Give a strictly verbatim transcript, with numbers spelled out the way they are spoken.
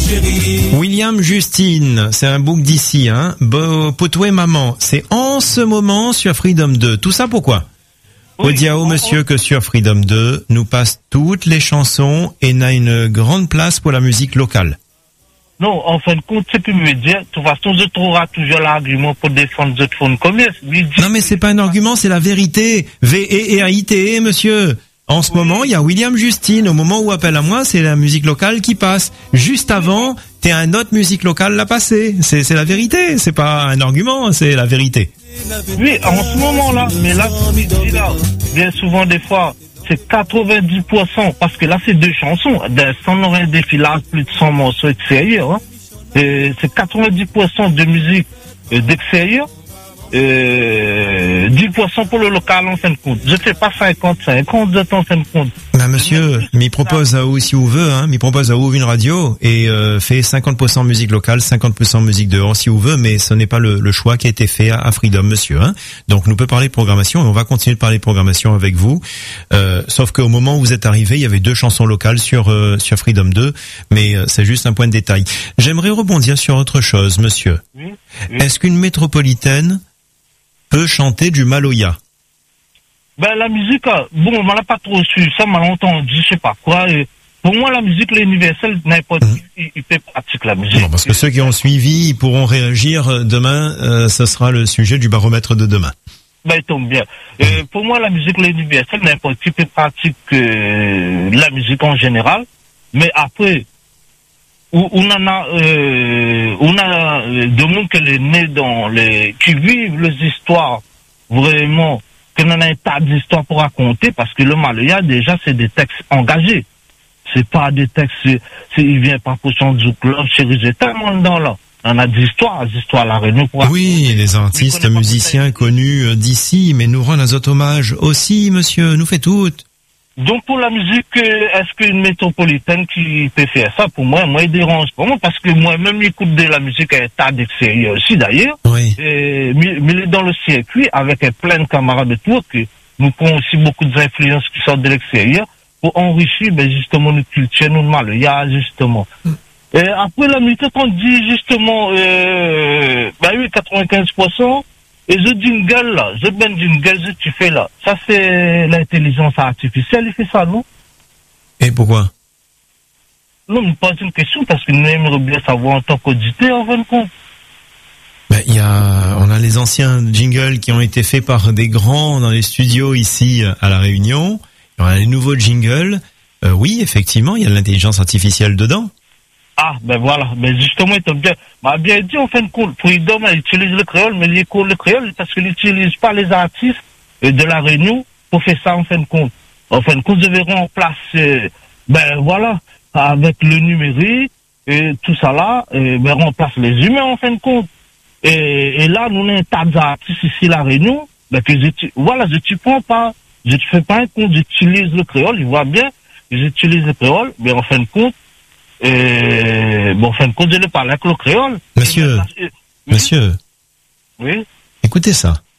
William Justine, c'est un book d'ici, hein. Bo, Potoué Maman, c'est en ce moment sur Freedom deux. Tout ça pourquoi? Oui, Odiao, monsieur, que sur Freedom deux, nous passe toutes les chansons et n'a une grande place pour la musique locale. Non, en fin de compte, c'est que me dire, de toute façon, je trouverai toujours l'argument pour défendre ce fonds de commerce. Non, mais c'est pas un argument, c'est la vérité. V E R I T E, monsieur. En ce oui. moment, il y a William Justine. Au moment où appelle à moi, c'est la musique locale qui passe. Juste avant, t'es un autre musique locale l'a passé. C'est, c'est la vérité. C'est pas un argument, c'est la vérité. Oui, en ce moment-là, mais là, là, bien souvent, des fois, c'est quatre-vingt-dix pour cent, parce que là, c'est deux chansons. Sans aurait un défilage, plus de cent morceaux extérieurs, hein. Et c'est quatre-vingt-dix pour cent de musique d'extérieur, euh, dix pour cent pour le local en fin de compte. Je fais pas cinquante cinquante de temps en fin de compte. Ben monsieur, m'y propose à où si vous veut, hein, m'y propose à où une radio et euh, fait cinquante pour cent musique locale, cinquante pour cent musique dehors si vous veut, mais ce n'est pas le, le choix qui a été fait à, à Freedom, monsieur. Hein. Donc nous peut parler de programmation et on va continuer de parler de programmation avec vous. Euh, sauf qu'au moment où vous êtes arrivé, il y avait deux chansons locales sur euh, sur Freedom deux, mais euh, c'est juste un point de détail. J'aimerais rebondir sur autre chose, monsieur. Oui, oui. Est-ce qu'une métropolitaine peut chanter du Maloya? Ben, la musique, bon, on l'a pas trop su, ça m'a entendu, je sais pas quoi. Et pour moi, la musique, l'universelle, n'importe qui, mmh. il peut pratiquer la musique. Non, parce que ceux qui ont suivi, ils pourront réagir demain, euh, ce sera le sujet du baromètre de demain. Ben, il tombe bien. Mmh. Euh, pour moi, la musique, l'universelle, n'importe qui peut pratiquer euh, la musique en général. Mais après, où, on en a, euh, on a euh, de monde qui est né dans les, qui vivent les histoires vraiment, qu'on en a un tas d'histoires pour raconter, parce que le Maloya, déjà, c'est des textes engagés. C'est pas des textes, c'est, c'est il vient par potion du club, chérie, j'ai tellement dedans, là. On a des histoires, des histoires à la Réunion pour raconter. Oui, les artistes musiciens connus d'ici, mais nous rendent un hommage aussi, monsieur, nous fait toutes. Donc, pour la musique, est-ce qu'une métropolitaine qui peut faire ça, pour moi, moi, il dérange pas moi, parce que moi-même, j'écoute de la musique à un tas d'extérieur aussi, d'ailleurs. Oui. Et, mais, mais il est dans le circuit, avec plein de camarades de tour, que nous prenons aussi beaucoup d'influences qui sortent de l'extérieur, pour enrichir, ben, justement, notre culture, notre Maloya, justement. Mm. Et après, la musique, on dit, justement, euh, ben oui, quatre-vingt-quinze pour cent, et ce jingle là, ce ben jingle que tu fais là, ça c'est l'intelligence artificielle, il fait ça, non? Et pourquoi? Non, me pose une question parce que nous aimerions bien savoir en tant qu'auditeur, en fin de compte. Ben, il y a, on a les anciens jingles qui ont été faits par des grands dans les studios ici à La Réunion. On a les nouveaux jingles. Euh, oui, effectivement, il y a de l'intelligence artificielle dedans. Ah, ben voilà, ben justement, il t'a bien, m'a bien dit, en fin de compte, Freedom, il utilise le créole, mais il écoute le créole parce qu'il n'utilise pas les artistes de La Réunion pour faire ça, en fin de compte. En fin de compte, je verrai en place, euh, ben voilà, avec le numérique, et tout ça là, et, ben remplace les humains, en fin de compte. Et, et là, nous, on a un tas d'artistes ici, La Réunion, ben que je, voilà, je ne prends pas, je ne fais pas un compte, j'utilise le créole, il voit bien, j'utilise le créole, mais en fin de compte, et bon, en fin de compte, je ne parle avec le créole. Monsieur, et, monsieur. Oui. Écoutez ça.